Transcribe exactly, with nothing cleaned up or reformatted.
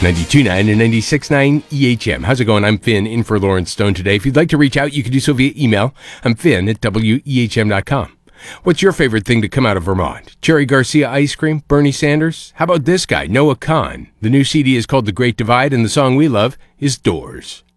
ninety-two point nine and ninety-six point nine E H M. How's it going? I'm Finn, in for Lawrence Stone today. If you'd like to reach out, you can do so via email. I'm Finn at W E H M dot com. What's your favorite thing to come out of Vermont? Cherry Garcia ice cream? Bernie Sanders? How about this guy, Noah Kahan? The new C D is called The Great Divide, and the song we love is Doors.